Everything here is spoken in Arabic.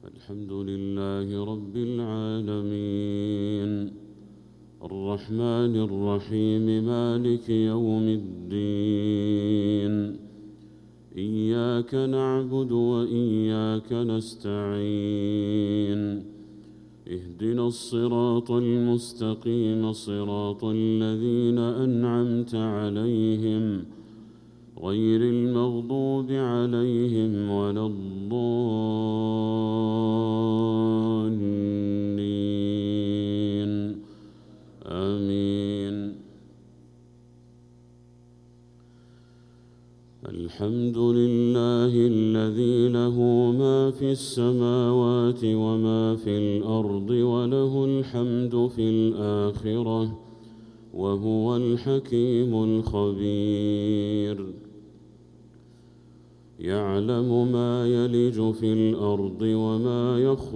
الحمد لله رب العالمين الرحمن الرحيم مالك يوم الدين إياك نعبد وإياك نستعين اهدنا الصراط المستقيم صراط الذين أنعمت عليهم غير المغضوب عليهم ولا الضالين آمين. الحمد لله الذي له ما في السماوات وما في الأرض وله الحمد في الآخرة وهو الحكيم الخبير. يعلم ما يلج في الأرض وما يخرج